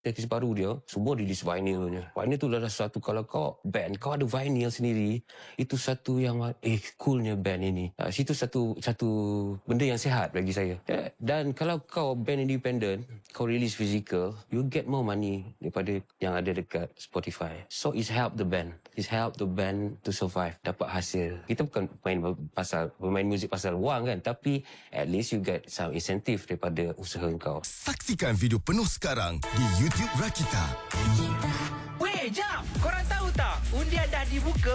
Artis baru dia semua release vinylnya. Vinyl tu adalah satu, kalau kau band, kau ada vinyl sendiri, itu satu yang coolnya band ini. Situ satu benda yang sihat bagi saya. Dan kalau kau band independent, kau release physical, you get more money daripada yang ada dekat Spotify. So it's help the band. It's help the band to survive, dapat hasil. Kita bukan bermain muzik pasal wang kan, tapi at least you get some incentive daripada usaha kau. Saksikan video penuh sekarang di YouTube Rakita. Weh, jap! Korang tahu tak? Undian dah dibuka.